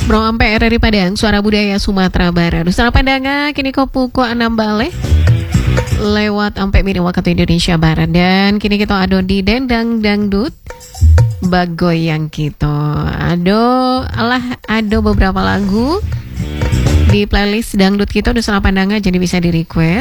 Bro Ampe RRI Padang, Suara Budaya Sumatera Barat. Nusantara Pandangan kini kau pukul 6 balik lewat Ampe Miring waktu Indonesia Barat. Dan kini kita ado di Dendang Dangdut Bagoyang kita. Ado beberapa lagu di playlist dangdut kita Nusantara Pandangan, jadi bisa di request.